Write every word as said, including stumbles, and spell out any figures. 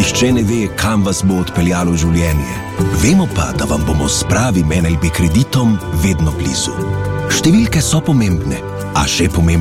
Nihče ne ve, kam vas bo odpeljalo življenje. Vemo pa, da vam bomo s pravim N L B kreditom vedno blizu. Številke so pomembne, a še pomembne